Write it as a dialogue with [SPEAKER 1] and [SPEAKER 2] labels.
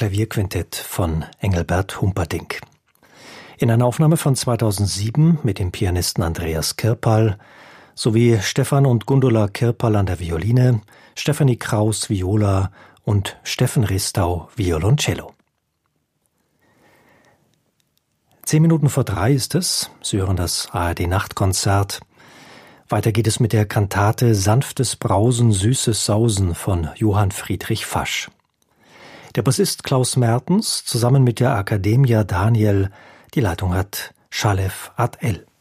[SPEAKER 1] Klavierquintett von Engelbert Humperdinck. In einer Aufnahme von 2007 mit dem Pianisten Andreas Kirpal sowie Stefan und Gundula Kirpal an der Violine, Stefanie Kraus Viola und Steffen Ristau Violoncello. 2:10 ist es. Sie hören das ARD-Nachtkonzert. Weiter geht es mit der Kantate Sanftes Brausen, süßes Sausen von Johann Friedrich Fasch. Der Bassist Klaus Mertens zusammen mit der Academia Daniel, die Leitung hat Shalev Ad-El.